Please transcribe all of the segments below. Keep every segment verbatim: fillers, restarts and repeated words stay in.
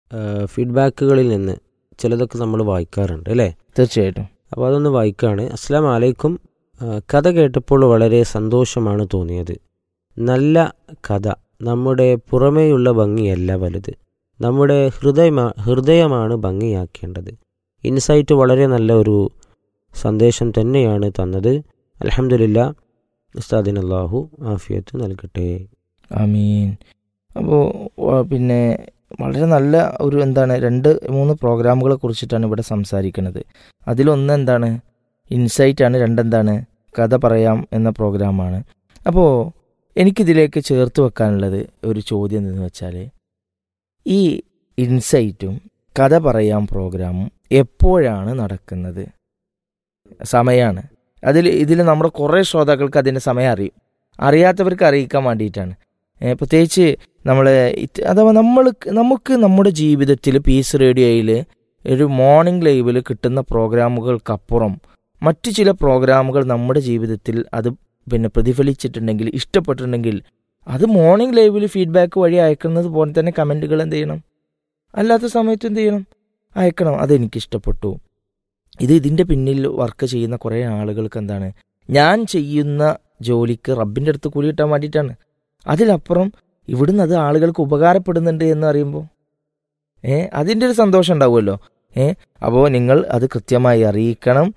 ഫീഡ്ബാക്കുകളിൽ നിന്ന് ചിലതൊക്കെ നമ്മൾ വായിക്കാറുണ്ട് അല്ലേ? തീർച്ചയായിട്ടും. അപ്പോൾ അതൊന്ന് വായിക്കുകയാണ്. അസ്സലാമു അലൈക്കും. കഥ കേട്ടപ്പോൾ വളരെ സന്തോഷമാണ് തോന്നിയത്. നല്ല കഥ നമ്മുടെ പുറമേയുള്ള ഭംഗിയല്ല വലുത്, നമ്മുടെ ഹൃദയമാ ഹൃദയമാണ് ഭംഗിയാക്കേണ്ടത്. ഇൻസൈറ്റ് വളരെ നല്ല ഒരു സന്ദേശം തന്നെയാണ് തന്നത്. അൽഹംദുലില്ലാ. ഉസ്താദിന് അല്ലാഹു ആഫിയത്ത് നൽകട്ടെ. ആമീൻ. അപ്പോൾ പിന്നെ വളരെ നല്ല ഒരു എന്താണ് രണ്ട് മൂന്ന് പ്രോഗ്രാമുകളെ കുറിച്ചിട്ടാണ് ഇവിടെ സംസാരിക്കുന്നത്. അതിലൊന്ന് എന്താണ് ഇൻസൈറ്റാണ്, രണ്ടെന്താണ് കഥ പറയാം എന്ന പ്രോഗ്രാമാണ്. അപ്പോൾ എനിക്കിതിലേക്ക് ചേർത്ത് വെക്കാനുള്ളത് ഒരു ചോദ്യം എന്തെന്ന് വെച്ചാൽ, ഈ ഇൻസൈറ്റും കഥ പറയാം പ്രോഗ്രാമും എപ്പോഴാണ് നടക്കുന്നത്? സമയമാണ് അതിൽ ഇതിൽ നമ്മുടെ കുറേ ശ്രോതാക്കൾക്ക് അതിൻ്റെ സമയം അറിയും, അറിയാത്തവർക്ക് അറിയിക്കാൻ വേണ്ടിയിട്ടാണ്. പ്രത്യേകിച്ച് നമ്മൾ അഥവാ നമ്മൾ നമുക്ക് നമ്മുടെ ജീവിതത്തിൽ പീസ് റേഡിയോയിൽ ഒരു മോർണിംഗ് ലൈവിൽ കിട്ടുന്ന പ്രോഗ്രാമുകൾക്കപ്പുറം മറ്റു ചില പ്രോഗ്രാമുകൾ നമ്മുടെ ജീവിതത്തിൽ അത് പിന്നെ പ്രതിഫലിച്ചിട്ടുണ്ടെങ്കിൽ, ഇഷ്ടപ്പെട്ടിട്ടുണ്ടെങ്കിൽ അത് മോർണിംഗ് ലൈവിൽ ഫീഡ്ബാക്ക് വഴി അയക്കുന്നത് പോലെ തന്നെ കമൻറ്റുകൾ എന്ത് ചെയ്യണം, അല്ലാത്ത സമയത്ത് എന്ത് ചെയ്യണം, അയക്കണം. അതെനിക്കിഷ്ടപ്പെട്ടു. ഇത് ഇതിൻ്റെ പിന്നിൽ വർക്ക് ചെയ്യുന്ന കുറേ ആളുകൾക്ക് എന്താണ്, ഞാൻ ചെയ്യുന്ന ജോലിക്ക് റബ്ബിൻ്റെ അടുത്ത് കൂലി കിട്ടാൻ വേണ്ടിയിട്ടാണ്. അതിലപ്പുറം ഇവിടുന്ന് അത് ആളുകൾക്ക് ഉപകാരപ്പെടുന്നുണ്ട് എന്ന് അറിയുമ്പോൾ ഏ അതിൻ്റെ ഒരു സന്തോഷം ഉണ്ടാവുമല്ലോ. ഏ അപ്പോൾ നിങ്ങൾ അത് കൃത്യമായി അറിയിക്കണം.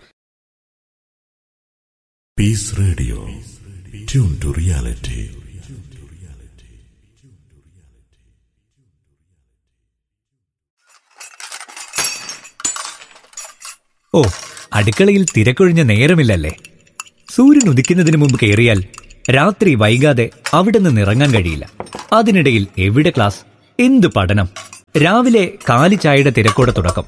Piece radio, tune to reality. ഓ, അടുക്കളയിൽ തിരക്കൊഴിഞ്ഞ നേരമില്ലല്ലേ? സൂര്യൻ ഉദിക്കുന്നതിന് മുമ്പ് കയറിയാൽ രാത്രി വൈകാതെ അവിടെ നിന്ന് ഇറങ്ങാൻ കഴിയില്ല. അതിനിടയിൽ എവിടെ ക്ലാസ്, എന്ത് പഠനം, രാവിലെ കാലി ചായയുടെ തിരക്കോടെ തുടക്കം,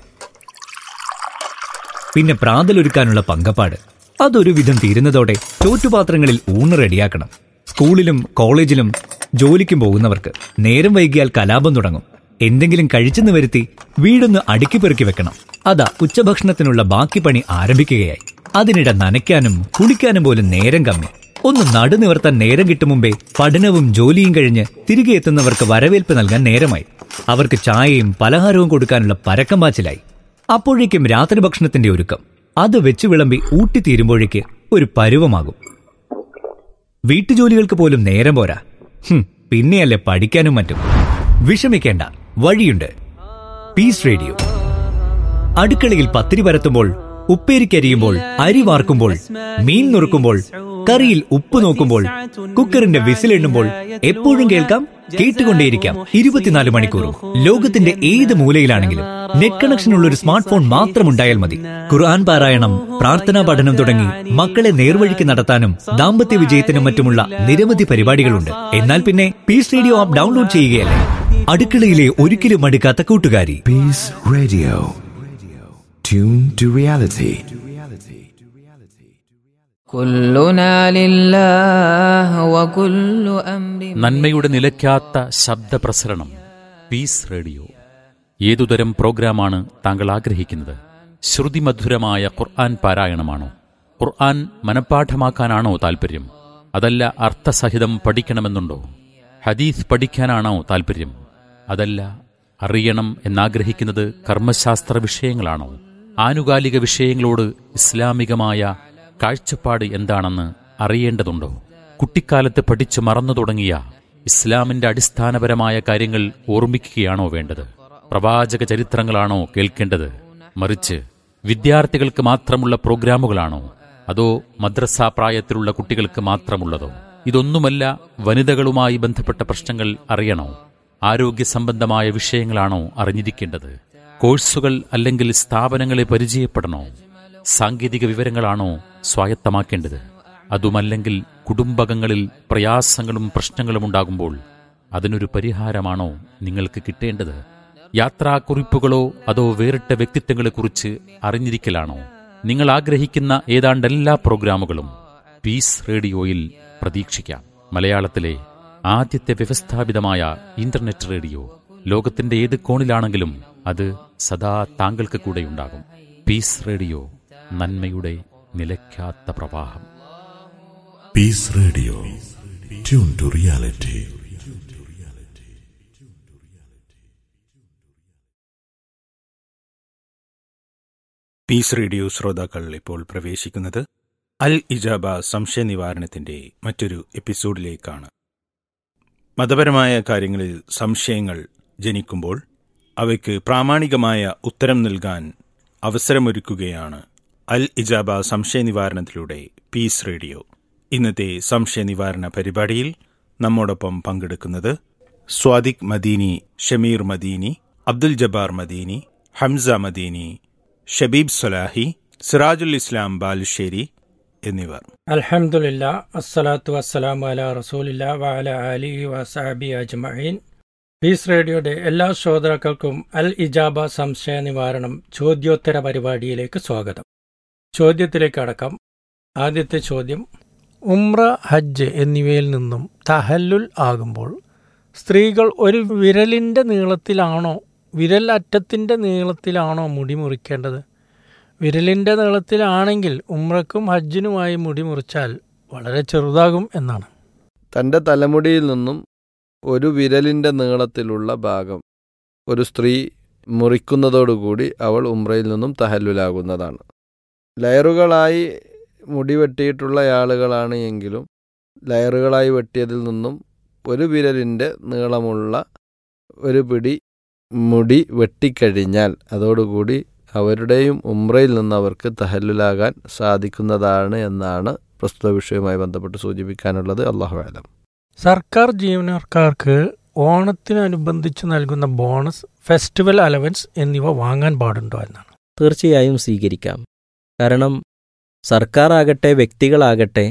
പിന്നെ പ്രാതലൊരുക്കാനുള്ള പങ്കപ്പാട്. അതൊരു വിധം തീരുന്നതോടെ ചോറ്റുപാത്രങ്ങളിൽ ഊണ് റെഡിയാക്കണം. സ്കൂളിലും കോളേജിലും ജോലിക്കും പോകുന്നവർക്ക് നേരം വൈകിയാൽ കലാപം തുടങ്ങും. എന്തെങ്കിലും കഴിച്ചെന്ന് വരുത്തി വീടൊന്ന് അടുക്കി പെറുക്കി വെക്കണം. അതാ ഉച്ചഭക്ഷണത്തിനുള്ള ബാക്കി പണി ആരംഭിക്കുകയായി. അതിനിടെ നനയ്ക്കാനും കുളിക്കാനും പോലും നേരം കമ്മി. ഒന്ന് നടുനിവർത്താൻ നേരം കിട്ടും മുമ്പേ പഠനവും ജോലിയും കഴിഞ്ഞ് തിരികെ എത്തുന്നവർക്ക് വരവേൽപ്പ് നൽകാൻ നേരമായി. അവർക്ക് ചായയും പലഹാരവും കൊടുക്കാനുള്ള പരക്കം പാച്ചിലായി. അപ്പോഴേക്കും രാത്രി ഭക്ഷണത്തിന്റെ ഒരുക്കം. അത് വെച്ചു വിളമ്പി ഊട്ടിത്തീരുമ്പോഴേക്ക് ഒരു പരുവമാകും. വീട്ടുജോലികൾക്ക് പോലും നേരം പോരാ. പിന്നെയല്ലേ പഠിക്കാനും മറ്റും. വിഷമിക്കേണ്ട, വഴിയുണ്ട്. Piece radio. അടുക്കളയിൽ പത്തിരി പരത്തുമ്പോൾ, ഉപ്പേരിക്കരിയുമ്പോൾ, അരി വാർക്കുമ്പോൾ, മീൻ നുറുക്കുമ്പോൾ, കറിയിൽ ഉപ്പ് നോക്കുമ്പോൾ, കുക്കറിന്റെ വിസിലെണ്ണുമ്പോൾ എപ്പോഴും കേൾക്കാം, കേട്ടുകൊണ്ടേയിരിക്കാം. ഇരുപത്തിനാല് മണിക്കൂറും ലോകത്തിന്റെ ഏത് മൂലയിലാണെങ്കിലും നെറ്റ് കണക്ഷൻ ഉള്ള ഒരു സ്മാർട്ട് ഫോൺ മാത്രം ഉണ്ടായാൽ മതി. ഖുർആൻ പാരായണം, പ്രാർത്ഥനാ പഠനം തുടങ്ങി മക്കളെ നേർവഴിക്ക് നടത്താനും ദാമ്പത്യ വിജയത്തിനും മറ്റുമുള്ള നിരവധി പരിപാടികളുണ്ട്. എന്നാൽ പിന്നെ പീസ് റേഡിയോ ആപ്പ് ഡൗൺലോഡ് ചെയ്യുകയല്ലേ. അടുക്കളയിലെ ഒരിക്കലും മടുക്കാത്ത കൂട്ടുകാരി. Piece radio, tune to reality. നന്മയുടെ നിലയ്ക്കാത്ത ശബ്ദപ്രസരണം പീസ് റേഡിയോ. ഏതുതരം പ്രോഗ്രാമാണ് താങ്കൾ ആഗ്രഹിക്കുന്നത്? ശ്രുതിമധുരമായ ഖുർആൻ പാരായണമാണോ? ഖുർആൻ മനഃപ്പാഠമാക്കാനാണോ താൽപര്യം? അതല്ല അർത്ഥസഹിതം പഠിക്കണമെന്നുണ്ടോ? ഹദീസ് പഠിക്കാനാണോ താൽപര്യം? അതല്ല അറിയണം എന്നാഗ്രഹിക്കുന്നത് കർമ്മശാസ്ത്ര വിഷയങ്ങളാണോ? ആനുകാലിക വിഷയങ്ങളോട് ഇസ്ലാമികമായ കാഴ്ചപ്പാട് എന്താണെന്ന് അറിയേണ്ടതുണ്ടോ? കുട്ടിക്കാലത്ത് പഠിച്ചു മറന്നു തുടങ്ങിയ ഇസ്ലാമിന്റെ അടിസ്ഥാനപരമായ കാര്യങ്ങൾ ഓർമ്മിക്കുകയാണോ വേണ്ടത്? പ്രവാചക ചരിത്രങ്ങളാണോ കേൾക്കേണ്ടത്? മറിച്ച് വിദ്യാർത്ഥികൾക്ക് മാത്രമുള്ള പ്രോഗ്രാമുകളാണോ? അതോ മദ്രസ പ്രായത്തിലുള്ള കുട്ടികൾക്ക് മാത്രമുള്ളതോ? ഇതൊന്നുമല്ല. വനിതകളുമായി ബന്ധപ്പെട്ട പ്രശ്നങ്ങൾ അറിയണോ? ആരോഗ്യ സംബന്ധമായ വിഷയങ്ങളാണോ അറിഞ്ഞിരിക്കേണ്ടത്? കോഴ്സുകൾ അല്ലെങ്കിൽ സ്ഥാപനങ്ങളെ പരിചയപ്പെടണോ? സാങ്കേതിക വിവരങ്ങളാണോ സ്വായത്തമാക്കേണ്ടത്? അതുമല്ലെങ്കിൽ കുടുംബകങ്ങളിൽ പ്രയാസങ്ങളും പ്രശ്നങ്ങളും ഉണ്ടാകുമ്പോൾ അതിനൊരു പരിഹാരമാണോ നിങ്ങൾക്ക് കിട്ടേണ്ടത്? യാത്രാക്കുറിപ്പുകളോ അതോ വേറിട്ട വ്യക്തിത്വങ്ങളെക്കുറിച്ച് അറിഞ്ഞിരിക്കലാണോ? നിങ്ങൾ ആഗ്രഹിക്കുന്ന ഏതാണ്ട് എല്ലാ പ്രോഗ്രാമുകളും പീസ് റേഡിയോയിൽ പ്രതീക്ഷിക്കാം. മലയാളത്തിലെ ആദ്യത്തെ വ്യവസ്ഥാപിതമായ ഇന്റർനെറ്റ് റേഡിയോ. ലോകത്തിന്റെ ഏത് കോണിലാണെങ്കിലും അത് സദാ താങ്കൾക്ക് കൂടെയുണ്ടാകും. പീസ് റേഡിയോ, നന്മയുടെ നിലയ്ക്കാത്ത പ്രവാഹം. Piece radio, tune to reality. Piece radio ശ്രോതാക്കൾ ഇപ്പോൾ പ്രവേശിക്കുന്നത് അൽ ഇജാബ സംശയ നിവാരണത്തിന്റെ മറ്റൊരു എപ്പിസോഡിലേക്കാണ്. മതപരമായ കാര്യങ്ങളിൽ സംശയങ്ങൾ ജനിക്കുമ്പോൾ അവയ്ക്ക് പ്രാമാണികമായ ഉത്തരം നൽകാൻ അവസരമൊരുക്കുകയാണ് അൽ ഇജാബ സംശയ നിവാരണത്തിലൂടെ പീസ് റേഡിയോ. ഇന്നത്തെ സംശയ നിവാരണ പരിപാടിയിൽ നമ്മോടൊപ്പം പങ്കെടുക്കുന്നത് സ്വാദിഖ് മദീനി, ഷമീർ മദീനി, അബ്ദുൽ ജബ്ബാർ മദീനി, ഹംസ മദീനി, ഷബീബ് സലാഹി, സിറാജുൽ ഇസ്ലാം ബാലുശ്ശേരി എന്നിവർ. അൽഹംദുലില്ലാ, അസ്സലാത്തു വസ്സലാമു അലാ റസൂലില്ലാ വഅല ആലിഹി വസഹബിഹി അജ്മഈൻ. പീസ് റേഡിയോയുടെ എല്ലാ ശ്രോതാക്കൾക്കും അൽ ഇജാബ സംശയ നിവാരണം ചോദ്യോത്തര പരിപാടിയിലേക്ക് സ്വാഗതം. ചോദ്യത്തിലേക്ക് അടക്കാം. ആദ്യത്തെ ചോദ്യം: ഉംറ, ഹജ്ജ് എന്നിവയിൽ നിന്നും തഹല്ലുൽ ആകുമ്പോൾ സ്ത്രീകൾ ഒരു വിരലിൻ്റെ നീളത്തിലാണോ വിരൽ അറ്റത്തിൻ്റെ നീളത്തിലാണോ മുടി മുറിക്കേണ്ടത്? വിരലിൻ്റെ നീളത്തിലാണെങ്കിൽ ഉംറക്കും ഹജ്ജിനുമായി മുടി മുറിച്ചാൽ വളരെ ചെറുതാകും എന്നാണ്. തൻ്റെ തലമുടിയിൽ നിന്നും ഒരു വിരലിൻ്റെ നീളത്തിലുള്ള ഭാഗം ഒരു സ്ത്രീ മുറിക്കുന്നതോടുകൂടി അവൾ ഉംറയിൽ നിന്നും തഹല്ലുലാകുന്നതാണ്. ലയറുകളായി മുടി വെട്ടിയിട്ടുള്ള ആളുകളാണ് എങ്കിലും ലയറുകളായി വെട്ടിയതിൽ നിന്നും ഒരു വിരലിൻ്റെ നീളമുള്ള ഒരു പിടി മുടി വെട്ടിക്കഴിഞ്ഞാൽ അതോടുകൂടി അവരുടെയും ഉംറയിൽ നിന്ന് അവർക്ക് തഹല്ലുലാകാൻ സാധിക്കുന്നതാണ് എന്നാണ് പ്രസ്തുത വിഷയവുമായി ബന്ധപ്പെട്ട് സൂചിപ്പിക്കാനുള്ളത്. അല്ലാഹു അഅലം. സർക്കാർ ജീവനക്കാർക്ക് ഓണത്തിനനുബന്ധിച്ച് നൽകുന്ന ബോണസ്, ഫെസ്റ്റിവൽ അലവൻസ് എന്നിവ വാങ്ങാൻ പാടുണ്ടോ എന്നാണ്. തീർച്ചയായും സ്വീകരിക്കാം. കാരണം സർക്കാർ ആകട്ടെ വ്യക്തികളാകട്ടെ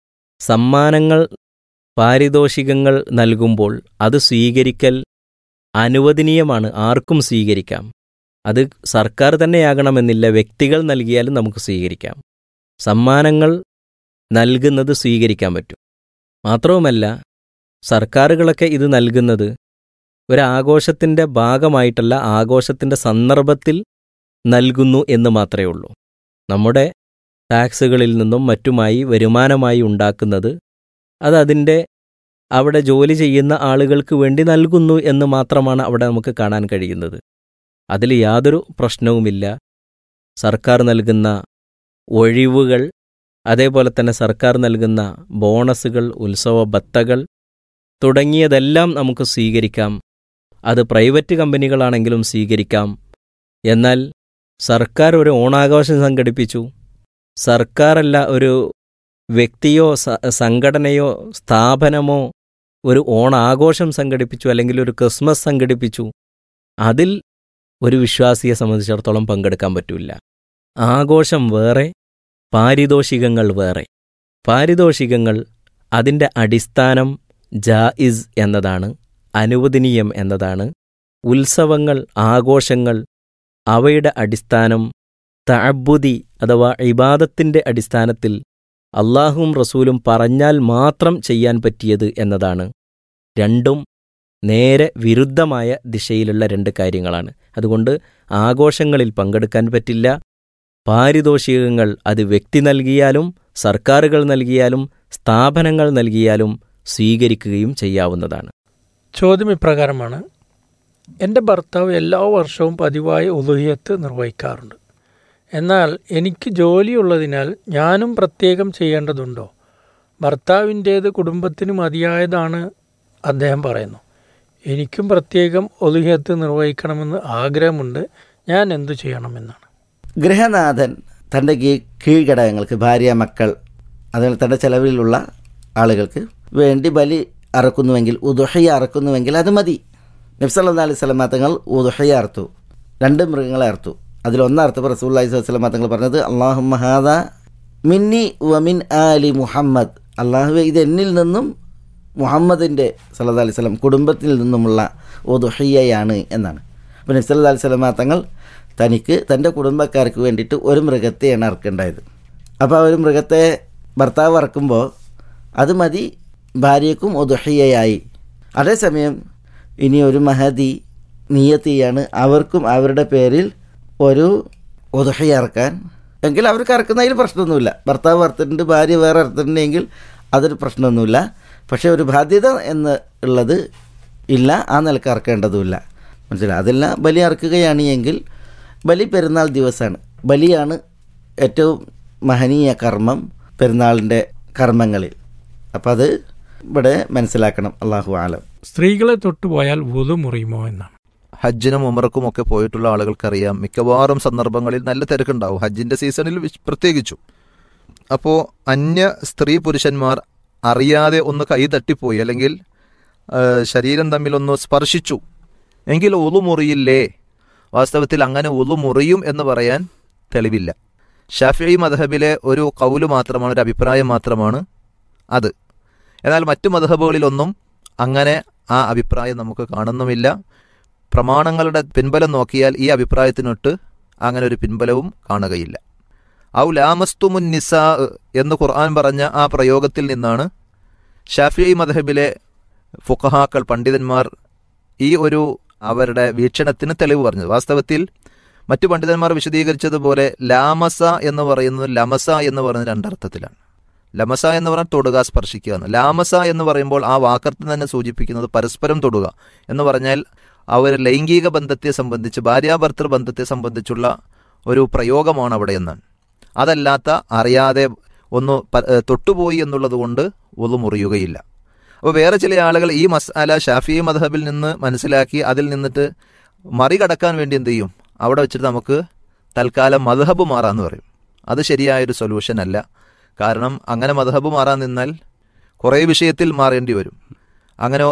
സമ്മാനങ്ങൾ, പാരിതോഷികങ്ങൾ നൽകുമ്പോൾ അത് സ്വീകരിക്കൽ അനുവദനീയമാണ്. ആർക്കും സ്വീകരിക്കാം. അത് സർക്കാർ തന്നെയാകണമെന്നില്ല, വ്യക്തികൾ നൽകിയാലും നമുക്ക് സ്വീകരിക്കാം. സമ്മാനങ്ങൾ നൽകുന്നത് സ്വീകരിക്കാൻ പറ്റും. മാത്രവുമല്ല, സർക്കാരുകളൊക്കെ ഇത് നൽകുന്നത് ഒരാഘോഷത്തിൻ്റെ ഭാഗമായിട്ടല്ല, ആഘോഷത്തിൻ്റെ സന്ദർഭത്തിൽ നൽകുന്നു എന്ന് മാത്രമേ ഉള്ളൂ. നമ്മുടെ ടാക്സുകളിൽ നിന്നും മറ്റുമായി വരുമാനമായി ഉണ്ടാക്കുന്നത് അത് അതിൻ്റെ അവിടെ ജോലി ചെയ്യുന്ന ആളുകൾക്ക് വേണ്ടി നൽകുന്നു എന്ന് മാത്രമാണ് അവിടെ നമുക്ക് കാണാൻ കഴിയുന്നത്. അതിൽ യാതൊരു പ്രശ്നവുമില്ല. സർക്കാർ നൽകുന്ന ഒഴിവുകൾ, അതേപോലെ തന്നെ സർക്കാർ നൽകുന്ന ബോണസുകൾ, ഉത്സവ ഭത്തകൾ തുടങ്ങിയതെല്ലാം നമുക്ക് സ്വീകരിക്കാം. അത് പ്രൈവറ്റ് കമ്പനികളാണെങ്കിലും സ്വീകരിക്കാം. എന്നാൽ സർക്കാർ ഒരു ഓണാഘോഷം സംഘടിപ്പിച്ചു, സർക്കാരല്ല ഒരു വ്യക്തിയോ സംഘടനയോ സ്ഥാപനമോ ഒരു ഓണാഘോഷം സംഘടിപ്പിച്ചു, അല്ലെങ്കിൽ ഒരു ക്രിസ്മസ് സംഘടിപ്പിച്ചു, അതിൽ ഒരു വിശ്വാസിയെ സംബന്ധിച്ചിടത്തോളം പങ്കെടുക്കാൻ പറ്റില്ല. ആഘോഷം വേറെ, പാരിതോഷികങ്ങൾ വേറെ. പാരിതോഷികങ്ങൾ അതിൻ്റെ അടിസ്ഥാനം ജായിസ് എന്നതാണ്, അനുവദനീയം എന്നതാണ്. ഉത്സവങ്ങൾ, ആഘോഷങ്ങൾ അവയുടെ അടിസ്ഥാനം തഅബ്ബുദി അഥവാ ഇബാദത്തിൻ്റെ അടിസ്ഥാനത്തിൽ അല്ലാഹുവും റസൂലും പറഞ്ഞാൽ മാത്രം ചെയ്യാൻ പറ്റിയത് എന്നതാണ്. രണ്ടും നേരെ വിരുദ്ധമായ ദിശയിലുള്ള രണ്ട് കാര്യങ്ങളാണ്. അതുകൊണ്ട് ആഘോഷങ്ങളിൽ പങ്കെടുക്കാൻ പറ്റില്ല. പാരിതോഷികങ്ങൾ അത് വ്യക്തി നൽകിയാലും സർക്കാരുകൾ നൽകിയാലും സ്ഥാപനങ്ങൾ നൽകിയാലും സ്വീകരിക്കുകയും ചെയ്യാവുന്നതാണ്. ചോദ്യം ഇപ്രകാരമാണ്: എൻ്റെ ഭർത്താവ് എല്ലാ വർഷവും പതിവായി ഉളുഹിയത്ത് നിർവഹിക്കാറുണ്ട്. എന്നാൽ എനിക്ക് ജോലിയുള്ളതിനാൽ ഞാനും പ്രത്യേകം ചെയ്യേണ്ടതുണ്ടോ? ഭർത്താവിൻ്റേത് കുടുംബത്തിന് മതിയായതാണ് അദ്ദേഹം പറയുന്നു. എനിക്കും പ്രത്യേകം ഉളുഹിയത്ത് നിർവഹിക്കണമെന്ന് ആഗ്രഹമുണ്ട്. ഞാൻ എന്തു ചെയ്യണമെന്നാണ്. ഗൃഹനാഥൻ തൻ്റെ കീഴ്ഘടകങ്ങൾക്ക്, ഭാര്യ, മക്കൾ, അതുപോലെ തൻ്റെ ചെലവിലുള്ള ആളുകൾക്ക് വേണ്ടി ബലി അറക്കുന്നുവെങ്കിൽ, ഉദുഹയ്യ അറക്കുന്നുവെങ്കിൽ അത് മതി. നബി സല്ലല്ലാഹു അലൈഹി വസല്ലം തങ്ങൾ ഉദുഹയ്യ അറുത്തു, രണ്ട് മൃഗങ്ങളെ അറുത്തു. അതിലൊന്നറുത്തപ്പോൾ റസൂലുള്ളാഹി സ്വല്ലല്ലാഹു അലൈഹി വസല്ലം തങ്ങൾ പറഞ്ഞത്, അല്ലാഹുമ്മ ഹാദാ മിന്നി വമിൻ ആലി മുഹമ്മദ്, അള്ളാഹുവേ ഇത് എന്നിൽ നിന്നും മുഹമ്മദിൻ്റെ സല്ലല്ലാഹു അലൈഹി വസല്ലം കുടുംബത്തിൽ നിന്നുമുള്ള ഉദുഹയ്യയാണ് എന്നാണ്. അപ്പോൾ നബി സല്ലല്ലാഹു അലൈഹി വസല്ലം തങ്ങൾ തനിക്ക് തൻ്റെ കുടുംബക്കാർക്ക് വേണ്ടിയിട്ട് ഒരു മൃഗത്തെയാണ് അറക്കേണ്ടത്. അപ്പോൾ ആ ഒരു മൃഗത്തെ ഭർത്താവ് അറക്കുമ്പോൾ അത് മതി, ഭാര്യയ്ക്കും ഉദുഹയ്യയായി. അതേസമയം ഇനി ഒരു മഹദി നിയ്യത്ത് ചെയ്യാണ്, അവർക്കും അവരുടെ പേരിൽ ഒരു ഉദുഹയ്യ അറക്കാൻ, എങ്കിൽ അവർക്ക് അറക്കുന്നതിൽ പ്രശ്നമൊന്നുമില്ല. ഭർത്താവ് അറുത്തിട്ടുണ്ട്, ഭാര്യ വേറെ അറുത്തിട്ടുണ്ടെങ്കിൽ അതൊരു പ്രശ്നമൊന്നുമില്ല. പക്ഷേ ഒരു ബാധ്യത എന്ന് ഉള്ളത് ഇല്ല, ആ നിലക്ക് അറക്കേണ്ടതുമില്ല. മനസ്സിലായി? അതെല്ലാം ബലി അറക്കുകയാണ് എങ്കിൽ ബലി പെരുന്നാൾ ദിവസമാണ്. ബലിയാണ് ഏറ്റവും മഹനീയ കർമ്മം പെരുന്നാളിൻ്റെ കർമ്മങ്ങളിൽ. അപ്പം അത് ഇവിടെ മനസ്സിലാക്കണം. അള്ളാഹു ആലം. സ്ത്രീകളെ തൊട്ടുപോയാൽ വുളു മുറിയുമോ എന്നാണ്. ഹജ്ജിനും ഉമറക്കും ഒക്കെ പോയിട്ടുള്ള ആളുകൾക്കറിയാം, മിക്കവാറും സന്ദർഭങ്ങളിൽ നല്ല തിരക്കുണ്ടാവും, ഹജ്ജിൻ്റെ സീസണിൽ പ്രത്യേകിച്ചും. അപ്പോൾ അന്യ സ്ത്രീ പുരുഷന്മാർ അറിയാതെ ഒന്ന് കൈ തട്ടിപ്പോയി അല്ലെങ്കിൽ ശരീരം തമ്മിലൊന്ന് സ്പർശിച്ചു എങ്കിൽ ഒളു മുറിയില്ലേ? വാസ്തവത്തിൽ അങ്ങനെ ഒളു മുറിയും എന്ന് പറയാൻ തെളിവില്ല. ഷാഫിഈ മദ്ഹബിലെ ഒരു കൗല് മാത്രമാണ്, ഒരു അഭിപ്രായം മാത്രമാണ് അത്. എന്നാൽ മറ്റു മദ്ഹബുകളിലൊന്നും അങ്ങനെ ആ അഭിപ്രായം നമുക്ക് കാണുന്നുമില്ല. പ്രമാണങ്ങളുടെ പിൻബലം നോക്കിയാൽ ഈ അഭിപ്രായത്തിനൊട്ട് അങ്ങനെ ഒരു പിൻബലവും കാണുകയില്ല. ഔ ലാമസ്തുമുൻ നിസാ എന്ന് ഖുർആൻ പറഞ്ഞ ആ പ്രയോഗത്തിൽ നിന്നാണ് ഷാഫിഈ മദ്ഹബിലെ ഫുഖഹാക്കൾ, പണ്ഡിതന്മാർ ഈ ഒരു അവരുടെ വീക്ഷണത്തിന് തെളിവ് പറഞ്ഞത്. വാസ്തവത്തിൽ മറ്റു പണ്ഡിതന്മാർ വിശദീകരിച്ചതുപോലെ ലാമസ എന്ന് പറയുന്നത് ലമസ എന്ന് പറയുന്ന രണ്ടർത്ഥത്തിലാണ്. ലമസ എന്ന് പറഞ്ഞാൽ തൊടുക, സ്പർശിക്കുക എന്ന്. ലാമസ എന്ന് പറയുമ്പോൾ ആ വാക്കർത്ഥം തന്നെ സൂചിപ്പിക്കുന്നത് പരസ്പരം തൊടുക എന്ന് പറഞ്ഞാൽ അവർ ലൈംഗിക ബന്ധത്തെ സംബന്ധിച്ച്, ഭാര്യാഭർത്തൃ ബന്ധത്തെ സംബന്ധിച്ചുള്ള ഒരു പ്രയോഗമാണ് അവിടെ എന്നാണ്. അതല്ലാത്ത അറിയാതെ ഒന്ന് തൊട്ടുപോയി എന്നുള്ളത് കൊണ്ട് ഒന്നു മുറിയുകയില്ല. അപ്പോൾ വേറെ ചില ആളുകൾ ഈ മസ്അല ഷാഫിഈ മദ്ഹബിൽ നിന്ന് മനസ്സിലാക്കി അതിൽ നിന്നിട്ട് മറികടക്കാൻ വേണ്ടി എന്ത് ചെയ്യും, അവിടെ വെച്ചിട്ട് നമുക്ക് തൽക്കാലം മദ്ഹബ് മാറാമെന്ന് പറയും. അത് ശരിയായൊരു സൊല്യൂഷൻ അല്ല. കാരണം അങ്ങനെ മദ്ഹബ് മാറാൻ നിന്നാൽ കുറേ വിഷയത്തിൽ മാറേണ്ടി വരും. അങ്ങനെ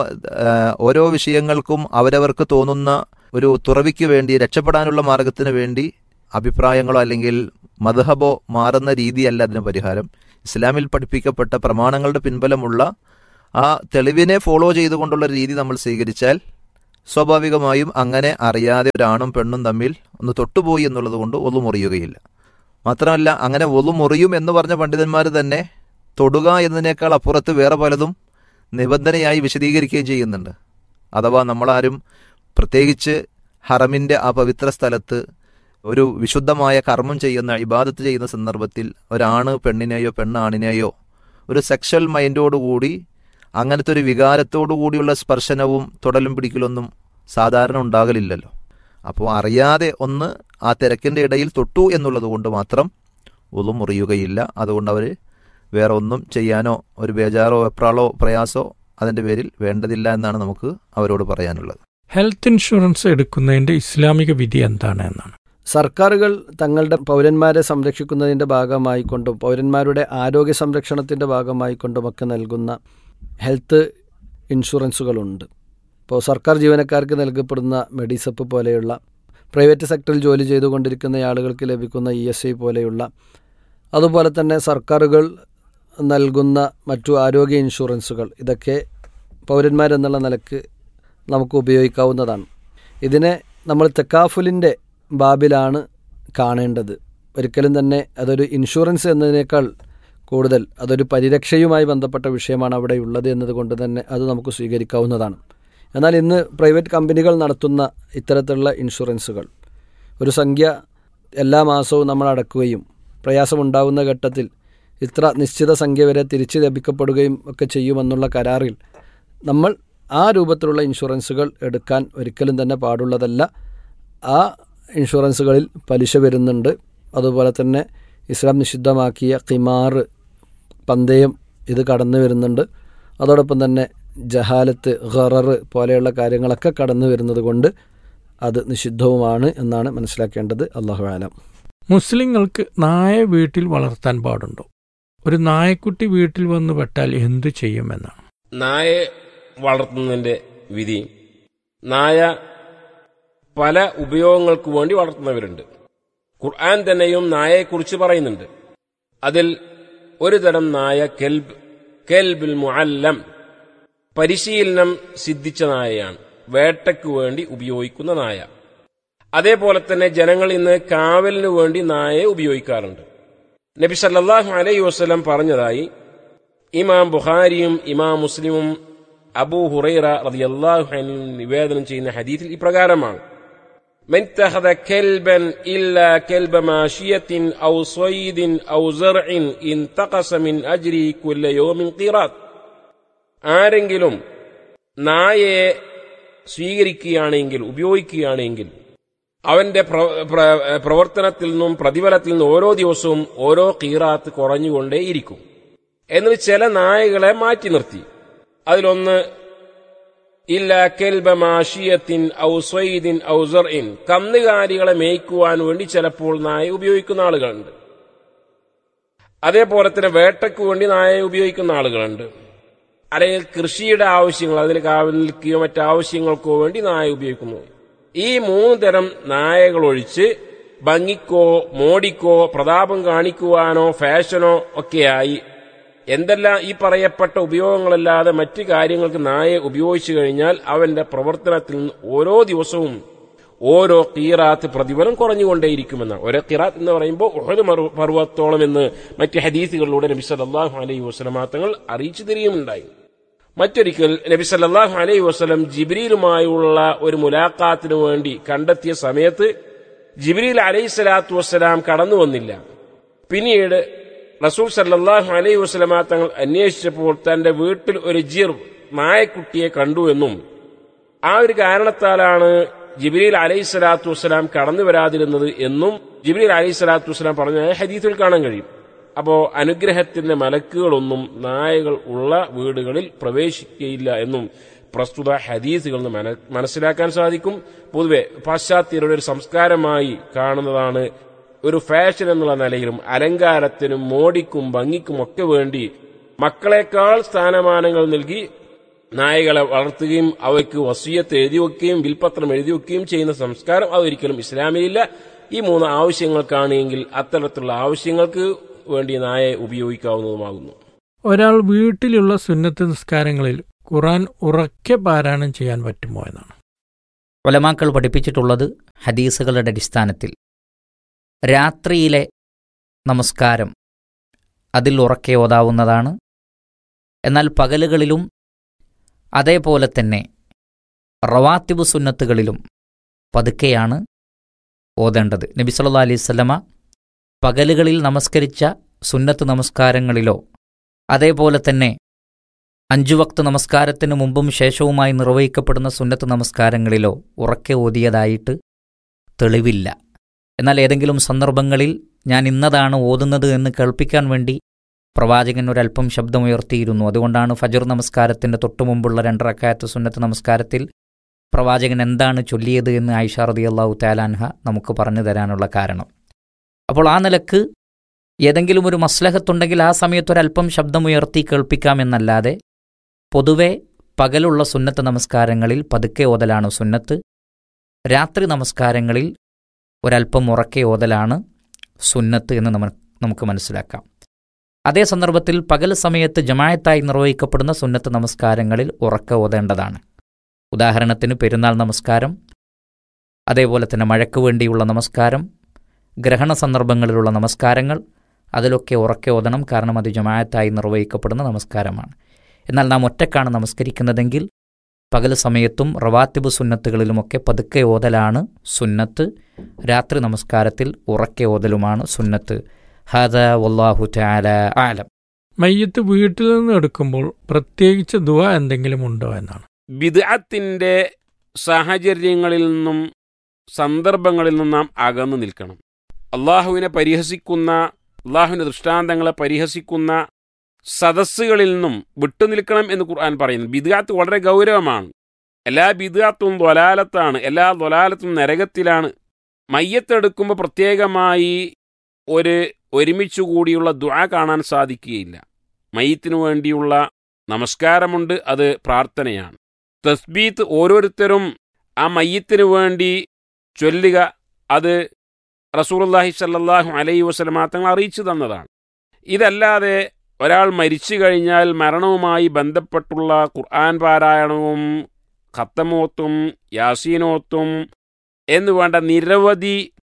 ഓരോ വിഷയങ്ങൾക്കും അവരവർക്ക് തോന്നുന്ന ഒരു തുറവിക്ക് വേണ്ടി, രക്ഷപ്പെടാനുള്ള മാർഗത്തിന് വേണ്ടി അഭിപ്രായങ്ങളോ അല്ലെങ്കിൽ മദ്ഹബോ മാറുന്ന രീതിയല്ല അതിന് പരിഹാരം. ഇസ്ലാമിൽ പഠിപ്പിക്കപ്പെട്ട പ്രമാണങ്ങളുടെ പിൻബലമുള്ള ആ തെളിവിനെ ഫോളോ ചെയ്തുകൊണ്ടുള്ള രീതി നമ്മൾ സ്വീകരിച്ചാൽ സ്വാഭാവികമായും അങ്ങനെ അറിയാതെ ഒരാണും പെണ്ണും തമ്മിൽ ഒന്ന് തൊട്ടുപോയി എന്നുള്ളത് കൊണ്ട് ഒന്നു മുറിയുകയില്ല. മാത്രമല്ല, അങ്ങനെ ഒന്നു മുറിയും എന്ന് പറഞ്ഞ പണ്ഡിതന്മാർ തന്നെ തൊടുക എന്നതിനേക്കാൾ അപ്പുറത്ത് വേറെ പലതും നിബന്ധനയായി വിശദീകരിക്കുകയും ചെയ്യുന്നുണ്ട്. അഥവാ നമ്മളാരും പ്രത്യേകിച്ച് ഹറമിൻ്റെ ആ പവിത്ര സ്ഥലത്ത് ഒരു വിശുദ്ധമായ കർമ്മം ചെയ്യുന്ന, ഇബാദത്ത് ചെയ്യുന്ന സന്ദർഭത്തിൽ ഒരാണ് പെണ്ണിനെയോ പെണ്ണ് ആണിനെയോ ഒരു സെക്ഷൽ മൈൻഡോടുകൂടി അങ്ങനത്തെ ഒരു വികാരത്തോടു കൂടിയുള്ള സ്പർശനവും തൊടലും പിടിക്കലൊന്നും സാധാരണ ഉണ്ടാകലില്ലല്ലോ. അപ്പോൾ അറിയാതെ ഒന്ന് ആ തിരക്കിൻ്റെ ഇടയിൽ തൊട്ടു എന്നുള്ളത് കൊണ്ട് മാത്രം ഒന്നും മുറിയുകയില്ല. അതുകൊണ്ട് അവർ വേറെ ഒന്നും ചെയ്യാനോ ഒരു ബേജാറോ വെപ്രാളോ പ്രയാസോ അതിൻ്റെ പേരിൽ വേണ്ടതില്ല എന്നാണ് നമുക്ക് അവരോട് പറയാനുള്ളത്. ഹെൽത്ത് ഇൻഷുറൻസ് എടുക്കുന്നതിൻ്റെ ഇസ്ലാമിക വിധി എന്താണ് എന്നാണ്. സർക്കാരുകൾ തങ്ങളുടെ പൗരന്മാരെ സംരക്ഷിക്കുന്നതിൻ്റെ ഭാഗമായിക്കൊണ്ടും പൗരന്മാരുടെ ആരോഗ്യ സംരക്ഷണത്തിൻ്റെ ഭാഗമായിക്കൊണ്ടുമൊക്കെ നൽകുന്ന ഹെൽത്ത് ഇൻഷുറൻസുകളുണ്ട്. ഇപ്പോൾ സർക്കാർ ജീവനക്കാർക്ക് നൽകപ്പെടുന്ന മെഡിസപ്പ് പോലെയുള്ള, പ്രൈവറ്റ് സെക്ടറിൽ ജോലി ചെയ്തുകൊണ്ടിരിക്കുന്ന ആളുകൾക്ക് ലഭിക്കുന്ന ഇ എസ് ഐ പോലെയുള്ള, അതുപോലെ തന്നെ സർക്കാരുകൾ നൽകുന്ന മറ്റു ആരോഗ്യ ഇൻഷുറൻസുകൾ, ഇതൊക്കെ പൗരന്മാരെന്നുള്ള നിലക്ക് നമുക്ക് ഉപയോഗിക്കാവുന്നതാണ്. ഇതിനെ നമ്മൾ തെക്കാഫുലിൻ്റെ ബാബിലാണ് കാണേണ്ടത്. ഒരിക്കലും തന്നെ അതൊരു ഇൻഷുറൻസ് എന്നതിനേക്കാൾ കൂടുതൽ അതൊരു പരിരക്ഷയുമായി ബന്ധപ്പെട്ട വിഷയമാണ് അവിടെ ഉള്ളത് എന്നതുകൊണ്ട് തന്നെ അത് നമുക്ക് സ്വീകരിക്കാവുന്നതാണ്. എന്നാൽ ഇന്ന് പ്രൈവറ്റ് കമ്പനികൾ നടത്തുന്ന ഇത്തരത്തിലുള്ള ഇൻഷുറൻസുകൾ ഒരു സംഖ്യ എല്ലാ മാസവും നമ്മൾ അടക്കുകയും പ്രയാസമുണ്ടാകുന്ന ഘട്ടത്തിൽ ഇത്ര നിശ്ചിത സംഖ്യ വരെ തിരിച്ചു ലഭിക്കപ്പെടുകയും ഒക്കെ ചെയ്യുമെന്നുള്ള കരാറിൽ നമ്മൾ ആ രൂപത്തിലുള്ള ഇൻഷുറൻസുകൾ എടുക്കാൻ ഒരിക്കലും തന്നെ പാടുള്ളതല്ല. ആ ഇൻഷുറൻസുകളിൽ പലിശ വരുന്നുണ്ട്. അതുപോലെ തന്നെ ഇസ്ലാം നിഷിദ്ധമാക്കിയ ഖിമാർ, പന്തയം, ഇത് കടന്നു വരുന്നുണ്ട്. അതോടൊപ്പം തന്നെ ജഹാലത്ത്, ഖറർ പോലെയുള്ള കാര്യങ്ങളൊക്കെ കടന്നു വരുന്നത് കൊണ്ട് അത് നിഷിദ്ധവുമാണ് എന്നാണ് മനസ്സിലാക്കേണ്ടത്. അല്ലാഹു അലം. മുസ്ലിങ്ങൾക്ക് നായ വീട്ടിൽ വളർത്താൻ പാടുണ്ടോ? ഒരു നായക്കുട്ടി വീട്ടിൽ വന്ന് പെട്ടാൽ എന്തു ചെയ്യുമെന്നാണ്. നായ വളർത്തുന്നതിന്റെ വിധി, നായ പല ഉപയോഗങ്ങൾക്ക് വേണ്ടി വളർത്തുന്നവരുണ്ട്. ഖുർആൻ തന്നെയും നായയെക്കുറിച്ച് പറയുന്നുണ്ട്. അതിൽ ഒരു തരം നായ കെൽബ്, കെൽബുൽ മുഅല്ലം, പരിശീലനം സിദ്ധിച്ച നായയാണ്, വേട്ടയ്ക്ക് വേണ്ടി ഉപയോഗിക്കുന്ന നായ. അതേപോലെ തന്നെ ജനങ്ങൾ ഇന്ന് കാവലിനു വേണ്ടി നായയെ ഉപയോഗിക്കാറുണ്ട്. നബി സല്ലല്ലാഹു അലൈഹി വസല്ലം പറഞ്ഞതായി ഇമാം ബുഖാരിയും ഇമാം മുസ്ലിമും അബൂ ഹുറൈറ റളിയല്ലാഹു അൻഹു നിവേദനം ചെയ്യുന്ന ഹദീസിൽ ഇപ്രകാരമാണ്: من اتخذ كلبا إلا كلب ماشية أو صيد أو زرع انتقص من أجره كل يوم قيراط. ആരെങ്കിലും നായയെ സ്വീകരിക്കുകയാണെങ്കിൽ, ഉപയോഗിക്കുകയാണെങ്കിൽ, അവന്റെ പ്രവർത്തനത്തിൽ നിന്നും പ്രതിഫലത്തിൽ നിന്നും ഓരോ ദിവസവും ഓരോ ഖീറാത്ത് കുറഞ്ഞുകൊണ്ടേയിരിക്കും. എന്നിട്ട് ചില നായകളെ മാറ്റി നിർത്തി. അതിലൊന്ന് ഇല്ല കെൽബ മാഷിയത്തിൻ ഔ സ്വൈദിൻ ഔ സർഇൻ, കന്നുകാലികളെ മേയ്ക്കുവാൻ വേണ്ടി ചിലപ്പോൾ നായ ഉപയോഗിക്കുന്ന ആളുകളുണ്ട്. അതേപോലെ തന്നെ വേട്ടയ്ക്ക് വേണ്ടി നായയെ ഉപയോഗിക്കുന്ന ആളുകളുണ്ട്. അല്ലെങ്കിൽ കൃഷിയുടെ ആവശ്യങ്ങൾ, അതിന് കാവലിക്കോ മറ്റാവശ്യങ്ങൾക്കോ വേണ്ടി നായ ഉപയോഗിക്കുന്നു. ഈ മൂന്ന് തരം നായകൾ ഒഴിച്ച് ഭംഗിക്കോ മോടിക്കോ പ്രതാപം കാണിക്കുവാനോ ഫാഷനോ ഒക്കെയായി എന്തെല്ലാം ഈ പറയപ്പെട്ട ഉപയോഗങ്ങളല്ലാതെ മറ്റു കാര്യങ്ങൾക്ക് നായയെ ഉപയോഗിച്ചു കഴിഞ്ഞാൽ അവന്റെ പ്രവർത്തനത്തിൽ നിന്ന് ഓരോ ദിവസവും ഓരോ ഖീറാത്ത് പ്രതിഫലം കുറഞ്ഞുകൊണ്ടേയിരിക്കുമെന്നാണ്. ഓരോ ഖീറാത്ത് എന്ന് പറയുമ്പോൾ ഉഹദ് പർവ്വതത്തോളം എന്ന് മറ്റ് ഹദീസുകളിലൂടെ നബി സല്ലല്ലാഹു അലൈഹി വസല്ലം തങ്ങൾ അറിയിച്ചു തരികയുണ്ടായി. മറ്റൊരിക്കൽ നബി സല്ലല്ലാഹു അലൈഹി വസല്ലം ജിബ്രീലുമായുള്ള ഒരു മുലാഖാത്തിന് വേണ്ടി കണ്ടെത്തിയ സമയത്ത് ജിബ്രീൽ അലൈഹി സ്വലാത്തു വസ്സലാം കടന്നു വന്നില്ല. പിന്നീട് റസൂൽ സല്ലല്ലാഹു അലൈഹി വസല്ലം തങ്ങൾ അന്വേഷിച്ചപ്പോൾ തന്റെ വീട്ടിൽ ഒരു ജിർ നായക്കുട്ടിയെ കണ്ടു എന്നും ആ ഒരു കാരണത്താലാണ് ജിബ്രീൽ അലൈഹി സ്വലാത്തു വസ്സലാം കടന്നു വരാതിരുന്നത് എന്നും ജിബ്രീൽ അലൈഹി സ്വലാത്തു വസ്സലാം പറഞ്ഞ ഹദീസിൽ കാണാൻ കഴിയും. അപ്പോ അനുഗ്രഹത്തിന്റെ മലക്കുകളൊന്നും നായകൾ ഉള്ള വീടുകളിൽ പ്രവേശിക്കുകയില്ല എന്നും പ്രസ്തുത ഹദീസുകളിൽ നിന്ന് മനസ്സിലാക്കാൻ സാധിക്കും. പൊതുവെ പാശ്ചാത്യരുടെ ഒരു സംസ്കാരമായി കാണുന്നതാണ് ഒരു ഫാഷൻ എന്നുള്ള നിലയിലും അലങ്കാരത്തിനും മോടിക്കും ഭംഗിക്കും ഒക്കെ വേണ്ടി മക്കളെക്കാൾ സ്ഥാനമാനങ്ങൾ നൽകി നായകളെ വളർത്തുകയും അവയ്ക്ക് വസിയത്ത് എഴുതി വെക്കുകയും വിൽപത്രം എഴുതി വെക്കുകയും ചെയ്യുന്ന സംസ്കാരം അതൊരിക്കലും ഇസ്ലാമിലില്ല. ഈ മൂന്ന് ആവശ്യങ്ങൾക്കാണെങ്കിൽ അത്തരത്തിലുള്ള ആവശ്യങ്ങൾക്ക് വേണ്ടി നായയെ ഉപയോഗിക്കാവുന്നതുമാകുന്നു. ഒരാൾ വീട്ടിലുള്ള സുന്നത്ത് നിസ്കാരങ്ങളിൽ ഖുർആൻ ഉറക്കെ പാരായണം ചെയ്യാൻ പറ്റുമോ എന്നാണ് ഉലമാക്കൾ പഠിപ്പിച്ചിട്ടുള്ളത്. ഹദീസുകളുടെ അടിസ്ഥാനത്തിൽ രാത്രിയിലെ നമസ്കാരം അതിൽ ഉറക്കെ ഓതാവുന്നതാണ്. എന്നാൽ പകലുകളിലും അതേപോലെ തന്നെ റവാത്തിബ് സുന്നത്തുകളിലും പതുക്കെയാണ് ഓതേണ്ടത്. നബി സല്ലല്ലാഹു അലൈഹി വസല്ലമ പകലുകളിൽ നമസ്കരിച്ച സുന്നത്ത് നമസ്കാരങ്ങളിലോ അതേപോലെ തന്നെ അഞ്ചു വക്ത് നമസ്കാരത്തിന് മുമ്പും ശേഷവുമായി നിർവഹിക്കപ്പെടുന്ന സുന്നത്ത് നമസ്കാരങ്ങളിലോ ഉറക്കെ ഓതിയതായിട്ട് തെളിവില്ല. എന്നാൽ ഏതെങ്കിലും സന്ദർഭങ്ങളിൽ ഞാൻ ഇന്നതാണ് ഓതുന്നത് എന്ന് കേൾപ്പിക്കാൻ വേണ്ടി പ്രവാചകൻ ഒരല്പം ശബ്ദമുയർത്തിയിരുന്നു. അതുകൊണ്ടാണ് ഫജ്ർ നമസ്കാരത്തിൻ്റെ തൊട്ടുമുമ്പുള്ള രണ്ടറക്കായത്ത് സുന്നത്ത് നമസ്കാരത്തിൽ പ്രവാചകൻ എന്താണ് ചൊല്ലിയത് എന്ന് ആയിഷ റളിയല്ലാഹു തആല അൻഹ നമുക്ക് പറഞ്ഞു തരാനുള്ള കാരണം. അപ്പോൾ ആ നിലക്ക് ഏതെങ്കിലും ഒരു മസ്ലഹത്തുണ്ടെങ്കിൽ ആ സമയത്തൊരല്പം ശബ്ദമുയർത്തി കേൾപ്പിക്കാമെന്നല്ലാതെ പൊതുവെ പകലുള്ള സുന്നത്ത് നമസ്കാരങ്ങളിൽ പതുക്കെ ഓതലാണ് സുന്നത്ത്. രാത്രി നമസ്കാരങ്ങളിൽ ഒരല്പം ഉറക്കെ ഓതലാണ് സുന്നത്ത് എന്ന് നമുക്ക് മനസ്സിലാക്കാം. അതേ സന്ദർഭത്തിൽ പകൽ സമയത്ത് ജമാഅത്തായി നിർവഹിക്കപ്പെടുന്ന സുന്നത്ത് നമസ്കാരങ്ങളിൽ ഉറക്കെ ഓതേണ്ടതാണ്. ഉദാഹരണത്തിന് പെരുന്നാൾ നമസ്കാരം, അതേപോലെ തന്നെ മഴയ്ക്ക് വേണ്ടിയുള്ള നമസ്കാരം, ഗ്രഹണ സന്ദർഭങ്ങളിലുള്ള നമസ്കാരങ്ങൾ, അതിലൊക്കെ ഉറക്കെ ഓതണം. കാരണം അത് ജമാഅത്തായി നിർവഹിക്കപ്പെടുന്ന നമസ്കാരമാണ്. എന്നാൽ നാം ഒറ്റക്കാണ് നമസ്കരിക്കുന്നതെങ്കിൽ പകൽ സമയത്തും റവാത്തിബ് സുന്നത്തുകളിലുമൊക്കെ പതുക്കെ ഓതലാണ് സുന്നത്ത്. രാത്രി നമസ്കാരത്തിൽ ഉറക്കെ ഓതലുമാണ് സുന്നത്ത്. ഹാദാ വല്ലാഹു തആല അഅലം. മയ്യത്ത് വീട്ടിൽ നിന്ന് എടുക്കുമ്പോൾ പ്രത്യേകിച്ച് ദുആ എന്തെങ്കിലും ഉണ്ടോ എന്നാണ്. ബിദ്അത്തിന്റെ സാഹചര്യങ്ങളിൽ നിന്നും സന്ദർഭങ്ങളിൽ നിന്നും നാം അകന്നു നിൽക്കണം. അള്ളാഹുവിനെ പരിഹസിക്കുന്ന, അള്ളാഹുവിന്റെ ദൃഷ്ടാന്തങ്ങളെ പരിഹസിക്കുന്ന സദസ്സുകളിൽ നിന്നും വിട്ടുനിൽക്കണം എന്ന് ഖുർആൻ പറയുന്നു. ബിദ്അത്ത് വളരെ ഗൗരവമാണ്. എല്ലാ ബിദ്അത്തും ദ്വലാലത്താണ്, എല്ലാ ദ്വലാലത്തും നരകത്തിലാണ്. മയ്യത്തെടുക്കുമ്പോൾ പ്രത്യേകമായി ഒരു ഒരുമിച്ചു കൂടിയുള്ള ദുആ കാണാൻ സാധിക്കുകയില്ല. മയ്യത്തിനു വേണ്ടിയുള്ള നമസ്കാരമുണ്ട്, അത് പ്രാർത്ഥനയാണ്. തസ്ബീത്ത് ഓരോരുത്തരും ആ മയ്യത്തിനു വേണ്ടി ചൊല്ലുക, അത് റസൂലുള്ളാഹി സ്വല്ലല്ലാഹു അലൈഹി വസല്ലം തങ്ങൾ അറിയിച്ചു തന്നതാണ്. ഇതല്ലാതെ ഒരാൾ മരിച്ചു കഴിഞ്ഞാൽ മരണവുമായി ബന്ധപ്പെട്ടുള്ള ഖുർആൻ പാരായണവും ഖത്തമോത്തും യാസീനോത്തും എന്നു വേണ്ട നിരവധി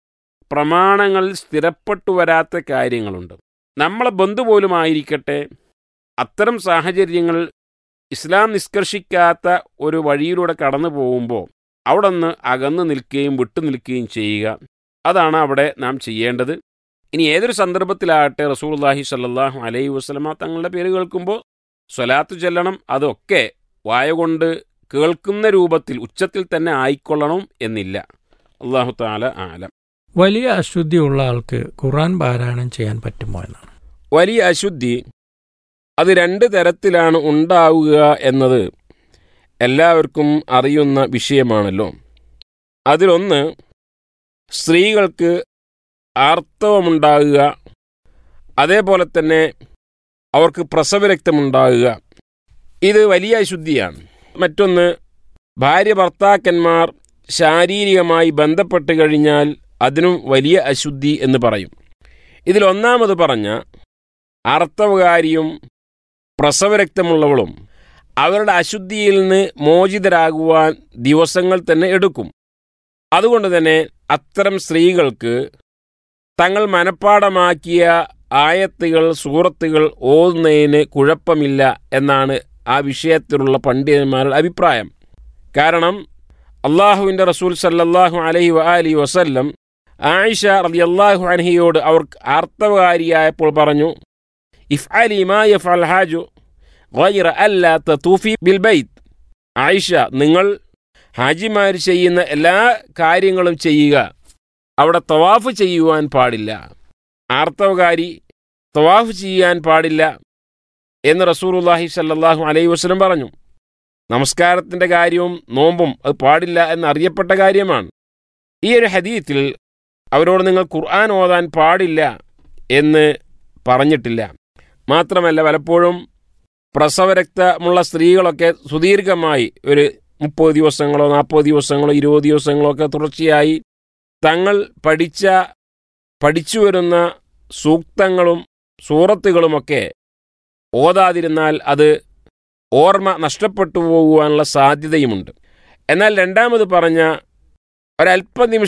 പ്രമാണങ്ങൾ സ്ഥിരപ്പെട്ടു വരാത്ത കാര്യങ്ങളുണ്ട്. നമ്മളെ ബന്ധു പോലും ആയിരിക്കട്ടെ, അത്തരം സാഹചര്യങ്ങൾ ഇസ്ലാം നിഷ്കർഷിക്കാത്ത ഒരു വഴിയിലൂടെ കടന്നു പോകുമ്പോൾ അവിടെ നിന്ന് അകന്നു നിൽക്കുകയും വിട്ടു നിൽക്കുകയും ചെയ്യുക, അതാണ് അവിടെ നാം ചെയ്യേണ്ടത്. ഇനി ഏതൊരു സന്ദർഭത്തിലാകട്ടെ റസൂലുള്ളാഹി സ്വല്ലല്ലാഹു അലൈഹി വസല്ലമ തങ്ങളുടെ പേര് കേൾക്കുമ്പോൾ സ്വലാത്ത് ചൊല്ലണം. അതൊക്കെ വായ കൊണ്ട് കേൾക്കുന്ന രൂപത്തിൽ ഉച്ചത്തിൽ തന്നെ ആയിക്കൊള്ളണം എന്നില്ല. അല്ലാഹു തആല ആലം. വലിയ അശുദ്ധിയുള്ള ആൾക്ക് ഖുർആൻ പാരായണം ചെയ്യാൻ പറ്റുമോ എന്നാണ്. വലിയ അശുദ്ധി അത് രണ്ട് തരത്തിലാണ് ഉണ്ടാവുക എന്നത് എല്ലാവർക്കും അറിയുന്ന വിഷയമാണല്ലോ. അതിലൊന്ന് സ്ത്രീകൾക്ക് ആർത്തവമുണ്ടാകുക, അതേപോലെ തന്നെ അവർക്ക് പ്രസവരക്തമുണ്ടാകുക, ഇത് വലിയ അശുദ്ധിയാണ്. മറ്റൊന്ന് ഭാര്യ ഭർത്താക്കന്മാർ ശാരീരികമായി ബന്ധപ്പെട്ട് കഴിഞ്ഞാൽ അതിനും വലിയ അശുദ്ധി എന്ന് പറയും. ഇതിലൊന്നാമത് പറഞ്ഞ ആർത്തവകാരിയും പ്രസവരക്തമുള്ളവളും അവരുടെ അശുദ്ധിയിൽ നിന്ന് മോചിതരാകുവാൻ ദിവസങ്ങൾ തന്നെ എടുക്കും. അതുകൊണ്ട് തന്നെ അത്തരം സ്ത്രീകൾക്ക് തങ്ങൾ മനഃപ്പാടമാക്കിയ ആയത്തുകൾ സൂറത്തുകൾ ഓതുന്നതിന് കുഴപ്പമില്ല എന്നാണ് ആ വിഷയത്തിലുള്ള പണ്ഡിതന്മാരുടെ അഭിപ്രായം. കാരണം അള്ളാഹുവിൻ്റെ റസൂൽ സല്ലല്ലാഹു അലൈഹി വആലിഹി വസല്ലം ആയിഷ റളിയല്ലാഹു അൻഹയോട് അവർ ആർത്തവകാരിയായപ്പോൾ പറഞ്ഞു, ഇഫ്അലി മാ യഫ്അൽ ഹാജു ഗൈറ അല്ലാ തതൂഫി ബിൽ ബൈത്ത്. ആയിഷ, നിങ്ങൾ ഹാജിമാർ ചെയ്യുന്ന എല്ലാ കാര്യങ്ങളും ചെയ്യുക, അവിടെ തവാഫ് ചെയ്യുവാൻ പാടില്ല. ആർത്തവകാരി തവാഫ് ചെയ്യാൻ പാടില്ല എന്ന് റസൂലുള്ളാഹി സ്വല്ലല്ലാഹു അലൈഹി വസല്ലം പറഞ്ഞു. നമസ്കാരത്തിൻ്റെ കാര്യവും നോമ്പും അത് പാടില്ല എന്നറിയപ്പെട്ട കാര്യമാണ്. ഈ ഒരു ഹദീത്തിൽ അവരോട് നിങ്ങൾ ഖുർആൻ ഓതാൻ പാടില്ല എന്ന് പറഞ്ഞിട്ടില്ല. മാത്രമല്ല, പലപ്പോഴും പ്രസവരക്തമുള്ള സ്ത്രീകളൊക്കെ സുദീർഘമായി ഒരു മുപ്പത് ദിവസങ്ങളോ നാൽപ്പത് ദിവസങ്ങളോ ഇരുപത് ദിവസങ്ങളോ ഒക്കെ തുടർച്ചയായി തങ്ങൾ പഠിച്ച പഠിച്ചു വരുന്ന സൂക്തങ്ങളും സൂറത്തുകളുമൊക്കെ ഓതാതിരുന്നാൽ അത് ഓർമ്മ നഷ്ടപ്പെട്ടു പോകുവാനുള്ള സാധ്യതയുമുണ്ട്. എന്നാൽ രണ്ടാമത് പറഞ്ഞ ഒരല്പനിമിഷം